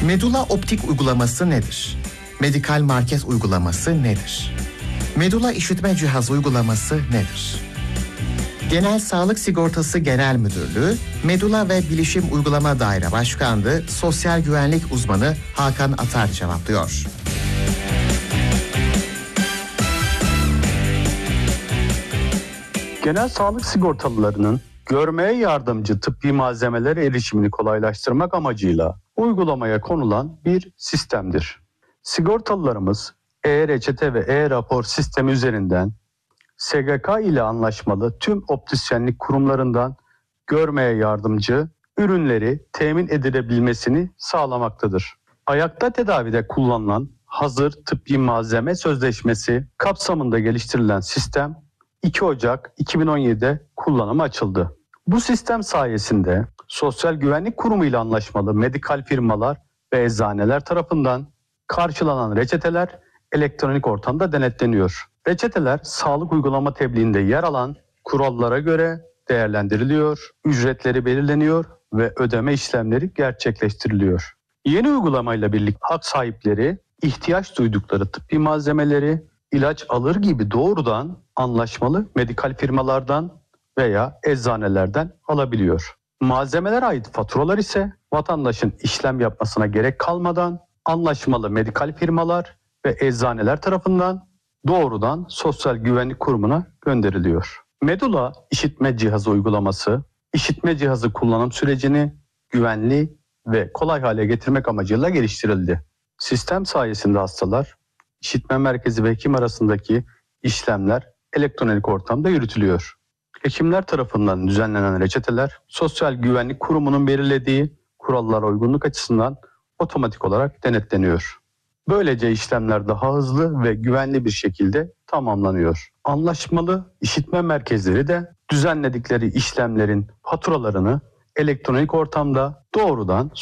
Medula optik uygulaması nedir? Medikal market uygulaması nedir? Medula işitme cihazı uygulaması nedir? Genel Sağlık Sigortası Genel Müdürlüğü, Medula ve Bilişim Uygulama Daire Başkanlığı Sosyal Güvenlik Uzmanı Hakan Atar cevaplıyor. Genel sağlık sigortalılarının görmeye yardımcı tıbbi malzemelere erişimini kolaylaştırmak amacıyla uygulamaya konulan bir sistemdir. Sigortalılarımız e-reçete ve e-rapor sistemi üzerinden SGK ile anlaşmalı tüm optisyenlik kurumlarından görmeye yardımcı ürünleri temin edilebilmesini sağlamaktadır. Ayakta tedavide kullanılan hazır tıbbi malzeme sözleşmesi kapsamında geliştirilen sistem 2 Ocak 2017'de kullanıma açıldı. Bu sistem sayesinde Sosyal Güvenlik Kurumu ile anlaşmalı medikal firmalar ve eczaneler tarafından karşılanan reçeteler elektronik ortamda denetleniyor. Reçeteler sağlık uygulama tebliğinde yer alan kurallara göre değerlendiriliyor, ücretleri belirleniyor ve ödeme işlemleri gerçekleştiriliyor. Yeni uygulamayla birlikte hak sahipleri ihtiyaç duydukları tıbbi malzemeleri ilaç alır gibi doğrudan anlaşmalı medikal firmalardan veya eczanelerden alabiliyor. Malzemelere ait faturalar ise vatandaşın işlem yapmasına gerek kalmadan anlaşmalı medikal firmalar ve eczaneler tarafından doğrudan Sosyal Güvenlik Kurumu'na gönderiliyor. Medula işitme cihazı uygulaması, işitme cihazı kullanım sürecini güvenli ve kolay hale getirmek amacıyla geliştirildi. Sistem sayesinde hastalar, işitme merkezi ve hekim arasındaki işlemler elektronik ortamda yürütülüyor. Hekimler tarafından düzenlenen reçeteler, Sosyal Güvenlik Kurumu'nun belirlediği kurallara uygunluk açısından otomatik olarak denetleniyor. Böylece işlemler daha hızlı ve güvenli bir şekilde tamamlanıyor. Anlaşmalı işitme merkezleri de düzenledikleri işlemlerin faturalarını elektronik ortamda doğrudan